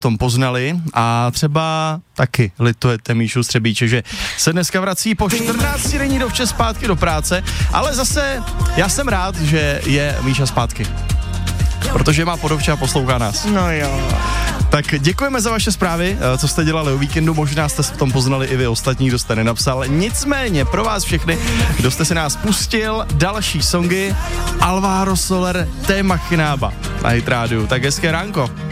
tom poznali a třeba taky litujete Míšu Střebíče, že se dneska vrací po 14 denní dovče zpátky do práce, ale zase já jsem rád, že je Míša zpátky, protože má podovče a poslouchá nás. No jo. Tak děkujeme za vaše zprávy, co jste dělali o víkendu, možná jste se v tom poznali i vy ostatní, kdo jste nenapsal. Nicméně pro vás všechny, kdo jste si nás pustil, další songy Alvaro Soler, Téma Chinába na Hit Rádiu. Tak hezké ránko.